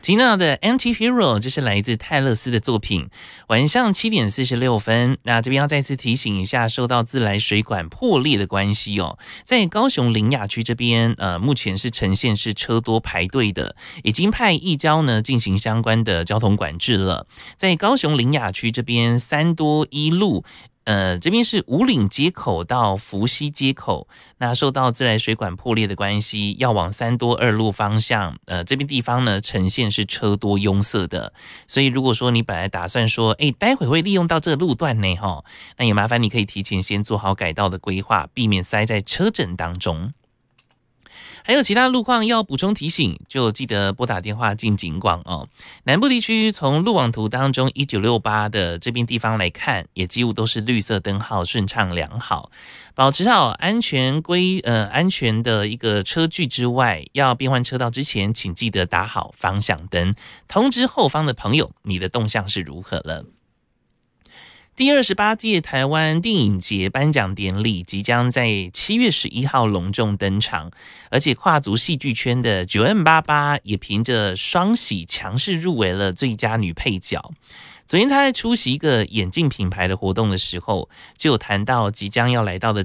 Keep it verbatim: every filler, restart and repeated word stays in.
缇娜的 Anti-Hero 这是来自泰勒斯的作品。晚上七点四十六分，那这边要再次提醒一下，受到自来水管破裂的关系哦，在高雄苓雅区这边，呃，目前是呈现是车多排队的，已经派义交呢进行相关的交通管制了。在高雄苓雅区这边，三多一路。呃，这边是五岭街口到福溪街口，那受到自来水管破裂的关系，要往三多二路方向，呃，这边地方呢呈现是车多拥塞的，所以如果说你本来打算说，哎，待会会利用到这个路段呢，哈，那也麻烦你可以提前先做好改道的规划，避免塞在车阵当中。还有其他路况要补充提醒，就记得拨打电话进警广哦。南部地区从路网图当中一九六八的这边地方来看，也几乎都是绿色灯号，顺畅良好，保持好安全规呃安全的一个车距之外，要变换车道之前，请记得打好方向灯，通知后方的朋友你的动向是如何了。第二十八届台湾电影节颁奖典礼即将在七月十一号隆重登场，而且跨足戏剧圈的九 M 八八也凭着双喜强势入围了最佳女配角。昨天他在出席一个眼镜品牌的活动的时候，就有谈到即将要来到的